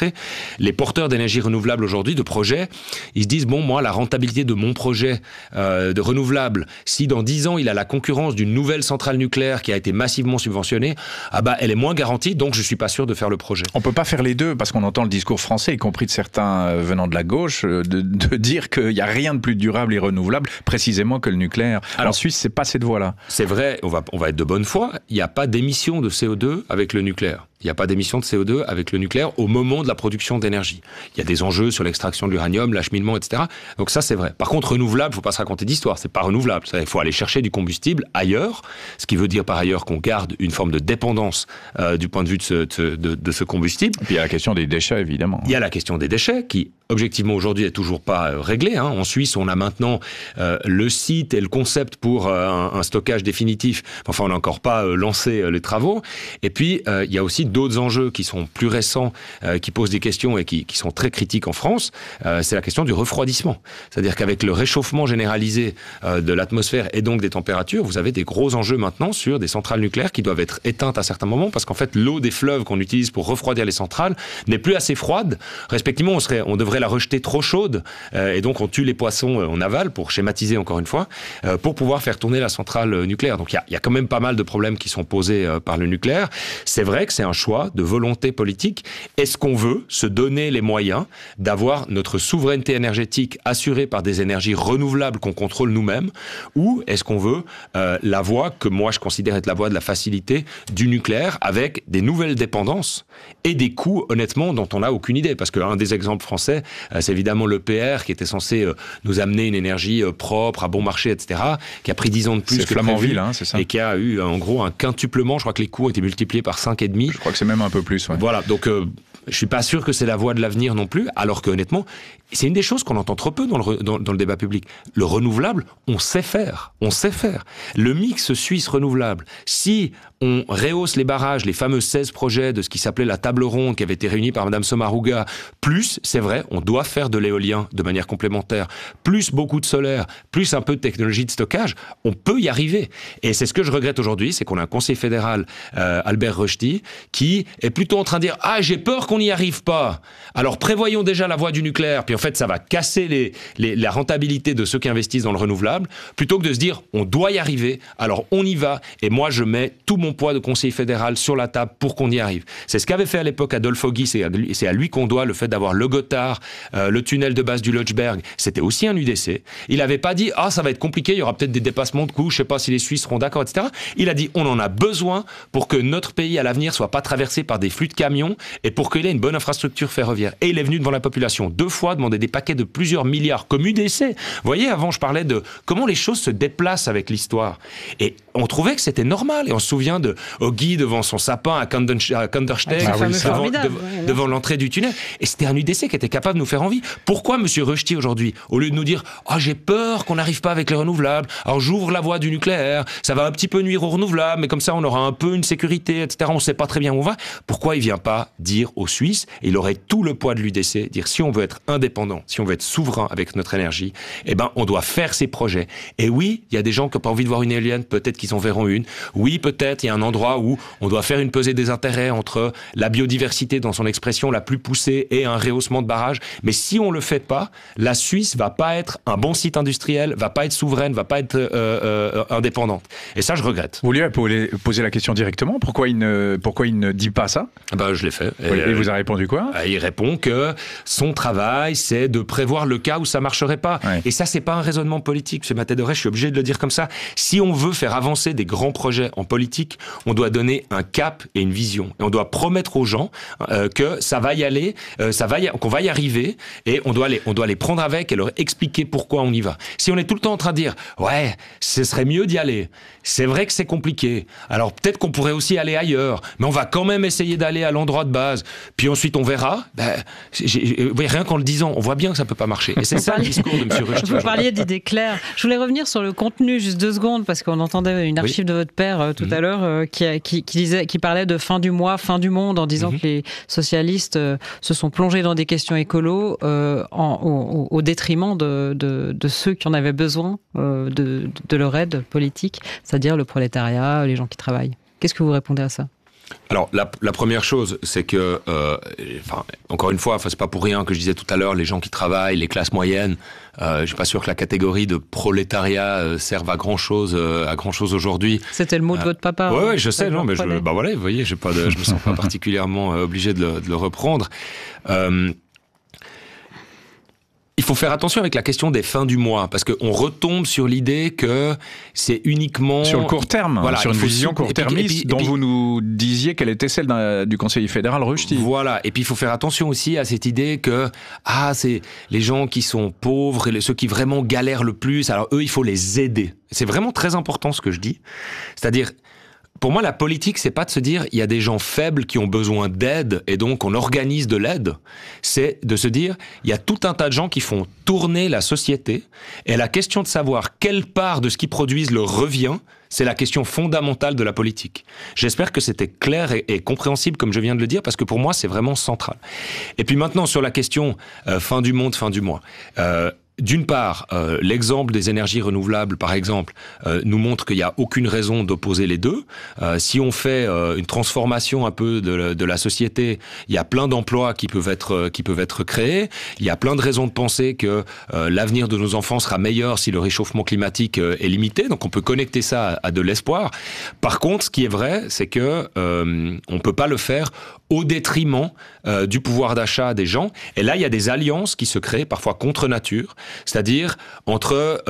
démontré. Les porteurs d'énergie renouvelable aujourd'hui, de projets, ils se disent, bon, moi, la rentabilité de mon projet de renouvelable, si dans 10 ans, il a la concurrence d'une nouvelle centrale nucléaire qui a été massivement subventionnée, elle est moins garantie, donc je ne suis pas sûr de faire le projet. On ne peut pas faire les deux, parce qu'on entend le discours français, y compris de certains venant de la gauche, de dire qu'il n'y a rien de plus durable et renouvelable, précisément que le nucléaire. Alors, en Suisse, ce n'est pas cette voie-là. C'est vrai, on va être de bonne foi, il n'y a pas d'émission de CO2 avec le nucléaire. Il n'y a pas d'émission de CO2 avec le nucléaire au moment de la production d'énergie. Il y a des enjeux sur l'extraction de l'uranium, l'acheminement, etc. Donc ça, c'est vrai. Par contre, renouvelable, il ne faut pas se raconter d'histoire. C'est pas renouvelable. Il faut aller chercher du combustible ailleurs, ce qui veut dire par ailleurs qu'on garde une forme de dépendance du point de vue de ce combustible. Et puis il y a la question des déchets, évidemment. Il y a la question des déchets qui, objectivement, aujourd'hui, est toujours pas réglée. En Suisse, on a maintenant le site et le concept pour un stockage définitif. Enfin, on n'a encore pas lancé les travaux. Et puis, il y a aussi d'autres enjeux qui sont plus récents, qui posent des questions et qui sont très critiques en France. C'est la question du refroidissement. C'est-à-dire qu'avec le réchauffement généralisé de l'atmosphère et donc des températures, vous avez des gros enjeux maintenant sur des centrales nucléaires qui doivent être éteintes à certains moments parce qu'en fait, l'eau des fleuves qu'on utilise pour refroidir les centrales n'est plus assez froide. Respectivement, on devrait la rejeter trop chaude et donc on tue les poissons en aval, pour schématiser encore une fois, pour pouvoir faire tourner la centrale nucléaire. Donc il y a quand même pas mal de problèmes qui sont posés par le nucléaire. C'est vrai que c'est un choix de volonté politique. Est-ce qu'on veut se donner les moyens d'avoir notre souveraineté énergétique assurée par des énergies renouvelables qu'on contrôle nous-mêmes, ou est-ce qu'on veut la voie que moi je considère être la voie de la facilité du nucléaire avec des nouvelles dépendances et des coûts honnêtement dont on n'a aucune idée, parce qu'un des exemples français c'est évidemment l'EPR qui était censé nous amener une énergie propre, à bon marché, etc., qui a pris 10 ans de plus que Flamanville, c'est ça, et qui a eu en gros un quintuplement. Je crois que les coûts ont été multipliés par 5,5. Je crois que c'est même un peu plus. Ouais. Voilà, donc je suis pas sûr que c'est la voie de l'avenir non plus, alors que honnêtement, c'est une des choses qu'on entend trop peu dans le débat public. Le renouvelable, on sait faire. Le mix suisse renouvelable, si on rehausse les barrages, les fameux 16 projets de ce qui s'appelait la table ronde qui avait été réunie par Madame Sommaruga, plus, c'est vrai, on doit faire de l'éolien de manière complémentaire, plus beaucoup de solaire, plus un peu de technologie de stockage, on peut y arriver. Et c'est ce que je regrette aujourd'hui, c'est qu'on a un conseiller fédéral, Albert Rochety, qui est plutôt en train de dire « Ah, j'ai peur qu'on n'y arrive pas. Alors prévoyons déjà la voie du nucléaire, puis en fait ça va casser la rentabilité de ceux qui investissent dans le renouvelable, plutôt que de se dire « On doit y arriver, alors on y va, et moi je mets tout mon poids de conseiller fédéral sur la table pour qu'on y arrive. » C'est ce qu'avait fait à l'époque Adolphe Oggi, c'est à lui qu'on doit le fait d'avoir le Gothard, le tunnel de base du Lötschberg, c'était aussi un UDC. Il n'avait pas dit « Ah, ça va être compliqué, il y aura peut-être des dépassements de coûts, je ne sais pas si les Suisses seront d'accord, etc. » Il a dit « On en a besoin pour que notre pays à l'avenir soit pas traversé par des flux de camions et pour qu'il ait une bonne infrastructure ferroviaire. » Et il est venu devant la population 2 fois demander des paquets de plusieurs milliards comme UDC. Vous voyez, avant je parlais de comment les choses se déplacent avec l'histoire. Et on trouvait que c'était normal. Et on se souvient de Oggi devant son sapin à Kandersteg, devant l'entrée du tunnel. Et c'était un UDC qui était capable de nous faire envie. Pourquoi M. Rochety aujourd'hui, au lieu de nous dire « Ah, j'ai peur qu'on n'arrive pas avec les renouvelables, alors j'ouvre la voie du nucléaire, ça va un petit peu nuire aux renouvelables, mais comme ça on aura un peu une sécurité, etc. On ne sait pas très bien où on va. » Pourquoi il ne vient pas dire aux Suisses, et il aurait tout le poids de l'UDC, dire si on veut être indépendant, si on veut être souverain avec notre énergie, eh ben on doit faire ces projets. Et oui, il y a des gens qui n'ont pas envie de voir une éolienne, peut-être qu'ils en verront une. Oui, peut-être il y a un endroit où on doit faire une pesée des intérêts entre la biodiversité dans son expression la plus poussée et un rehaussement de barrage. Mais si on le fait pas, la Suisse va pas être un bon site industriel, va pas être souveraine, va pas être indépendante. Et ça, je regrette. Vous lui avez posé la question directement. Pourquoi il ne dit pas ça? Je l'ai fait. Et vous a répondu quoi? Il répond que son travail, c'est de prévoir le cas où ça marcherait pas. Ouais. Et ça, c'est pas un raisonnement politique. C'est Matteo, je suis obligé de le dire comme ça. Si on veut faire avancer des grands projets en politique, on doit donner un cap et une vision. Et on doit promettre aux gens que ça va y aller, qu'on va y arriver, et on doit les prendre avec et leur expliquer pourquoi on y va. Si on est tout le temps en train de dire « Ouais, ce serait mieux d'y aller. C'est vrai que c'est compliqué. Alors peut-être qu'on pourrait aussi aller ailleurs, mais on va quand même essayer d'aller à l'endroit de base. Puis ensuite on verra. » Rien qu'en le disant, on voit bien que ça peut pas marcher. Et c'est ça le discours de M. Rochety. Vous parliez d'idées claires. Je voulais revenir sur le contenu, juste 2 secondes, parce qu'on entendait une archive de votre père tout à l'heure qui parlait de fin du mois, fin du monde, en disant que les socialistes se sont plongés dans des questions écolo au détriment de ceux qui en avaient besoin de leur aide politique, c'est-à-dire le prolétariat, les gens qui travaillent. Qu'est-ce que vous répondez à ça? Alors, la première chose, c'est que, encore une fois, c'est pas pour rien que je disais tout à l'heure, les gens qui travaillent, les classes moyennes, je suis pas sûr que la catégorie de prolétariat serve à grand chose aujourd'hui. C'était le mot de votre papa. Ouais, je sais, non, mais voilà, vous voyez, je me sens pas particulièrement obligé de le reprendre. Il faut faire attention avec la question des fins du mois, parce qu'on retombe sur l'idée que c'est uniquement... Sur le court terme, voilà, sur une vision court-termiste dont vous nous disiez qu'elle était celle du conseiller fédéral Rushdie. Voilà, et puis il faut faire attention aussi à cette idée que c'est les gens qui sont pauvres et ceux qui vraiment galèrent le plus, alors eux, il faut les aider. C'est vraiment très important ce que je dis. C'est-à-dire... Pour moi, la politique, c'est pas de se dire il y a des gens faibles qui ont besoin d'aide et donc on organise de l'aide. C'est de se dire il y a tout un tas de gens qui font tourner la société et la question de savoir quelle part de ce qu'ils produisent leur revient, c'est la question fondamentale de la politique. J'espère que c'était clair et compréhensible comme je viens de le dire parce que pour moi, c'est vraiment central. Et puis maintenant, sur la question fin du monde, fin du mois. D'une part, l'exemple des énergies renouvelables, par exemple, nous montre qu'il n'y a aucune raison d'opposer les deux. Si on fait une transformation un peu de la société, il y a plein d'emplois qui peuvent être créés. Il y a plein de raisons de penser que l'avenir de nos enfants sera meilleur si le réchauffement climatique est limité. Donc on peut connecter ça à de l'espoir. Par contre, ce qui est vrai, c'est que on peut pas le faire au détriment du pouvoir d'achat des gens. Et là, il y a des alliances qui se créent, parfois contre nature, c'est-à-dire entre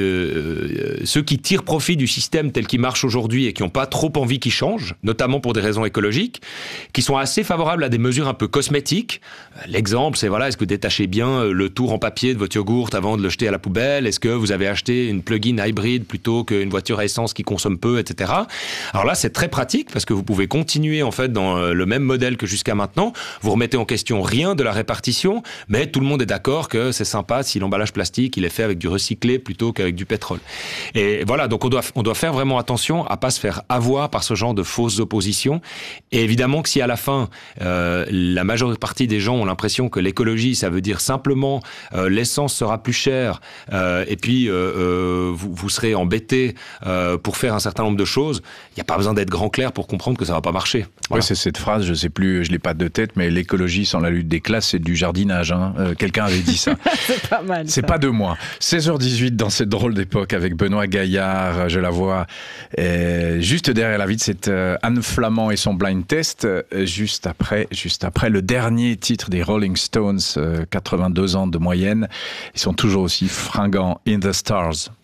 ceux qui tirent profit du système tel qu'il marche aujourd'hui et qui n'ont pas trop envie qu'il change, notamment pour des raisons écologiques, qui sont assez favorables à des mesures un peu cosmétiques. L'exemple, c'est est-ce que vous détachez bien le tour en papier de votre yogourt avant de le jeter à la poubelle? Est-ce que vous avez acheté une plug-in hybride plutôt qu'une voiture à essence qui consomme peu, etc. Alors là, c'est très pratique parce que vous pouvez continuer en fait dans le même modèle que jusqu'à maintenant. Vous remettez en question rien de la répartition, mais tout le monde est d'accord que c'est sympa si l'emballage plastique il est fait avec du recyclé plutôt qu'avec du pétrole. Et voilà, donc on doit faire vraiment attention à pas se faire avoir par ce genre de fausses oppositions. Et évidemment que si à la fin la majeure partie des gens ont l'impression que l'écologie ça veut dire simplement l'essence sera plus chère et puis vous serez embêtés pour faire un certain nombre de choses, il n'y a pas besoin d'être grand clair pour comprendre que ça va pas marcher. Voilà. Oui, c'est cette phrase, je sais plus, je l'ai pas de tête, mais l'écologie sans la lutte des classes, c'est du jardinage. Quelqu'un avait dit ça. C'est pas mal. C'est pas de moi. 16h18 dans cette drôle d'époque avec Benoît Gaillard, je la vois juste derrière la vitre, c'est Anne Flamand et son blind test, juste après le dernier titre des Rolling Stones, 82 ans de moyenne. Ils sont toujours aussi fringants, In the Stars.